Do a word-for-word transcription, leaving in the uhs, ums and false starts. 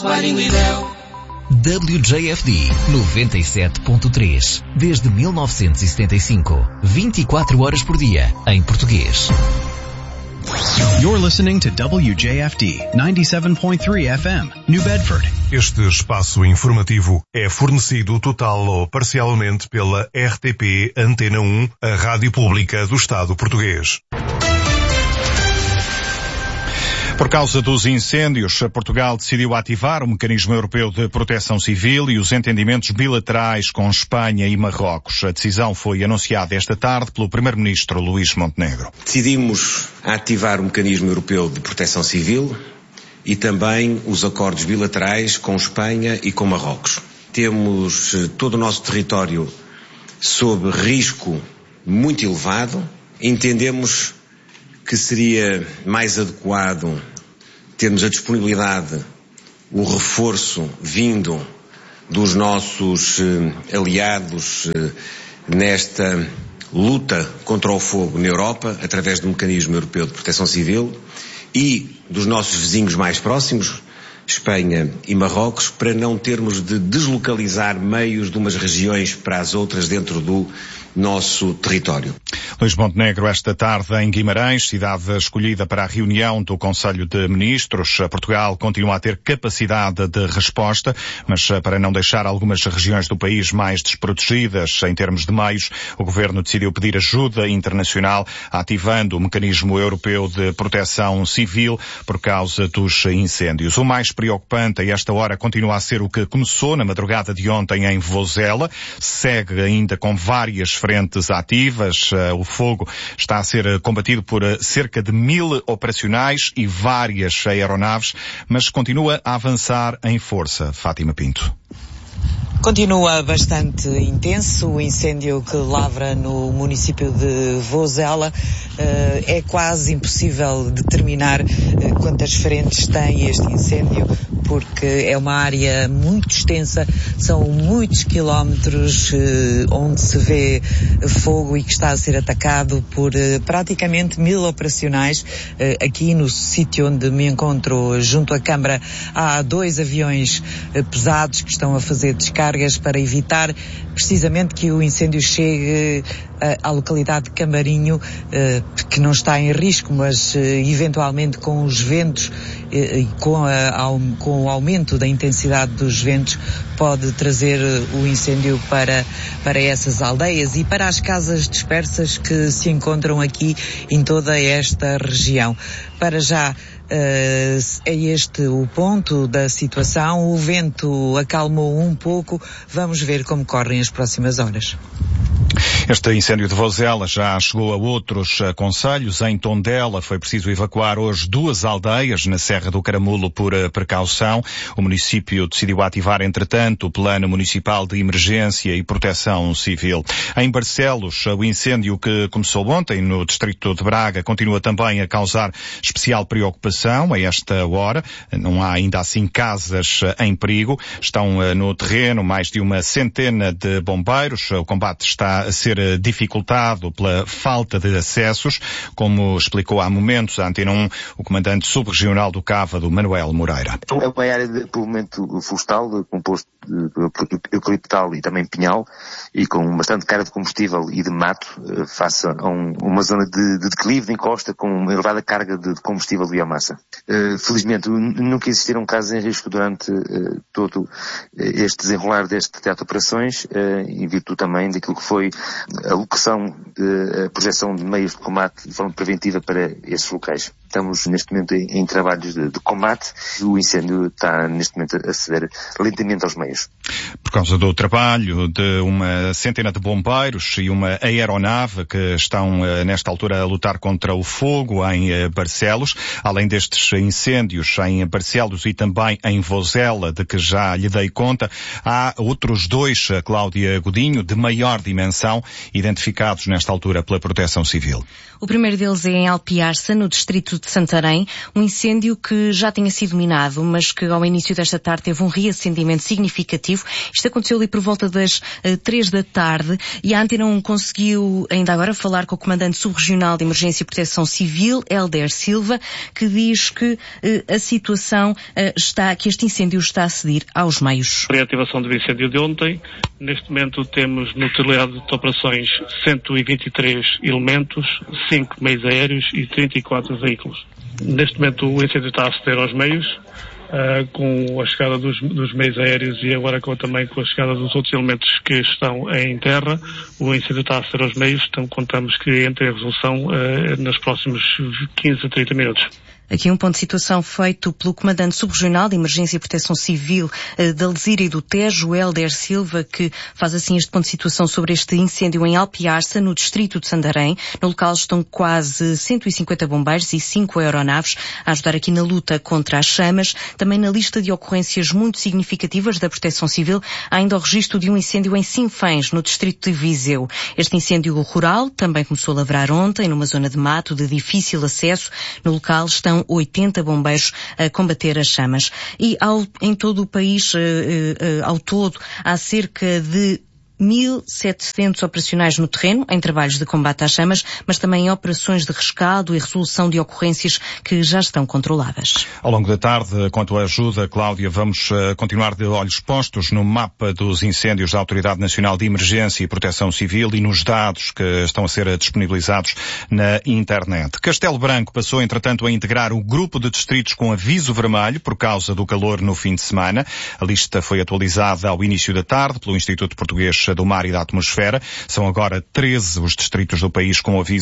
W J F D noventa e sete ponto três. Desde mil novecentos e setenta e cinco. vinte e quatro horas por dia, em português. You're listening to W J F D ninety-seven point three F M, New Bedford. Este espaço informativo é fornecido total ou parcialmente pela R T P Antena um, a rádio pública do Estado português. Por causa dos incêndios, Portugal decidiu ativar o Mecanismo Europeu de Proteção Civil e os entendimentos bilaterais com Espanha e Marrocos. A decisão foi anunciada esta tarde pelo Primeiro-Ministro Luís Montenegro. Decidimos ativar o Mecanismo Europeu de Proteção Civil e também os acordos bilaterais com Espanha e com Marrocos. Temos todo o nosso território sob risco muito elevado. Entendemos que seria mais adequado termos a disponibilidade, o reforço vindo dos nossos eh, aliados eh, nesta luta contra o fogo na Europa, através do Mecanismo Europeu de Proteção Civil, e dos nossos vizinhos mais próximos, Espanha e Marrocos, para não termos de deslocalizar meios de umas regiões para as outras dentro do nosso território. Luís Montenegro, esta tarde em Guimarães, cidade escolhida para a reunião do Conselho de Ministros. Portugal continua a ter capacidade de resposta, mas para não deixar algumas regiões do país mais desprotegidas em termos de meios, o Governo decidiu pedir ajuda internacional, ativando o Mecanismo Europeu de Proteção Civil por causa dos incêndios. O mais preocupante a esta hora continua a ser o que começou na madrugada de ontem em Vozela. Segue ainda com várias frentes ativas. O fogo está a ser combatido por cerca de mil operacionais e várias aeronaves, mas continua a avançar em força. Fátima Pinto. Continua bastante intenso o incêndio que lavra no município de Vozela. É quase impossível determinar quantas frentes tem este incêndio, porque é uma área muito extensa, são muitos quilómetros onde se vê fogo e que está a ser atacado por praticamente mil operacionais. Aqui no sítio onde me encontro, junto à Câmara, há dois aviões pesados que estão a fazer descargas para evitar precisamente que o incêndio chegue à localidade de Cambarinho, que não está em risco, mas eventualmente com os ventos e com, a, com o aumento da intensidade dos ventos pode trazer o incêndio para, para essas aldeias e para as casas dispersas que se encontram aqui em toda esta região. Para já, Uh, é este o ponto da situação. O vento acalmou um pouco. Vamos ver como correm as próximas horas. Este incêndio de Vozela já chegou a outros uh, concelhos. Em Tondela foi preciso evacuar hoje duas aldeias na Serra do Caramulo por uh, precaução. O município decidiu ativar, entretanto, o Plano Municipal de Emergência e Proteção Civil. Em Barcelos, uh, o incêndio que começou ontem no distrito de Braga continua também a causar especial preocupação a esta hora. Não há ainda assim casas uh, em perigo. Estão uh, no terreno mais de uma centena de bombeiros. O combate está a ser dificultado pela falta de acessos, como explicou há momentos a Antena um o comandante subregional do Cávado, Manuel Moreira. É uma área de povoamento florestal, composto de eucaliptal e também pinhal, e com bastante carga de combustível e de mato, face a um, uma zona de, de declive de encosta com uma elevada carga de, de combustível de biomassa. Uh, felizmente, nunca existiram casos em risco durante uh, todo este desenrolar deste teatro de operações, uh, em virtude também daquilo que foi a alocação de a projeção de meios de combate de forma preventiva para esses locais. Estamos neste momento em, em trabalhos de, de combate. O incêndio está neste momento a ceder lentamente aos meios. Por causa do trabalho de uma centena de bombeiros e uma aeronave que estão nesta altura a lutar contra o fogo em Barcelos, além destes incêndios em Barcelos e também em Vozela, de que já lhe dei conta, há outros dois, Cláudia Godinho, de maior dimensão, identificados nesta altura pela Proteção Civil. O primeiro deles é em Alpiarça, no distrito de Santarém, um incêndio que já tinha sido minado, mas que ao início desta tarde teve um reacendimento significativo. Isto Isto aconteceu ali por volta das uh, três da tarde e a Antena um conseguiu ainda agora falar com o Comandante Subregional de Emergência e Proteção Civil, Hélder Silva, que diz que uh, a situação uh, está, que este incêndio está a ceder aos meios. A reativação do incêndio de ontem, neste momento temos no telhado de operações cento e vinte e três elementos, cinco meios aéreos e trinta e quatro veículos. Neste momento o incêndio está a aceder aos meios, uh, com a chegada dos, dos meios aéreos e agora com, também com a chegada dos outros elementos que estão em terra. O incêndio está a aceder aos meios, então contamos que entre a resolução uh, nos próximos quinze a trinta minutos. Aqui um ponto de situação feito pelo Comandante Subregional de Emergência e Proteção Civil uh, da Alzira e do Tejo, Hélder Silva, que faz assim este ponto de situação sobre este incêndio em Alpiarça, no distrito de Santarém. No local estão quase cento e cinquenta bombeiros e cinco aeronaves a ajudar aqui na luta contra as chamas. Também na lista de ocorrências muito significativas da Proteção Civil há ainda o registro de um incêndio em Sinfãs, no distrito de Viseu. Este incêndio rural também começou a lavrar ontem numa zona de mato de difícil acesso. No local estão oitenta bombeiros a combater as chamas. E ao, em todo o país, uh, uh, ao todo, há cerca de mil e setecentos operacionais no terreno, em trabalhos de combate às chamas, mas também em operações de rescaldo e resolução de ocorrências que já estão controladas. Ao longo da tarde, quanto à ajuda, Cláudia, vamos uh, continuar de olhos postos no mapa dos incêndios da Autoridade Nacional de Emergência e Proteção Civil e nos dados que estão a ser disponibilizados na internet. Castelo Branco passou, entretanto, a integrar o grupo de distritos com aviso vermelho por causa do calor no fim de semana. A lista foi atualizada ao início da tarde pelo Instituto Português do Mar e da Atmosfera. São agora treze os distritos do país com aviso